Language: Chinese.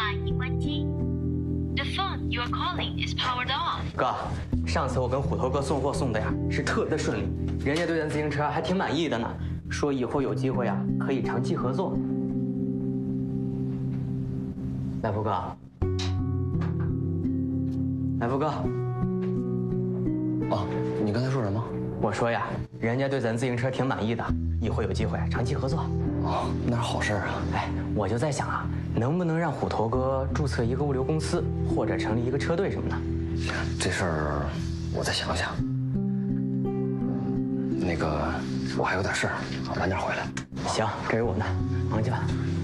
话已关机。The phone you are calling is powered off。 哥，上次我跟虎头哥送货送的呀是特别的顺利，人家对咱自行车还挺满意的呢，说以后有机会啊可以长期合作。来福哥，来福哥。 哦，你刚才说什么？ 我说呀，人家对咱自行车挺满意的，以后有机会长期合作。 哦，那是好事啊。 哎，我就在想啊，能不能让虎头哥注册一个物流公司，或者成立一个车队什么的？ 这事儿我再想想。那个，我还有点事儿，晚点回来。 行，这是我的，忙去吧。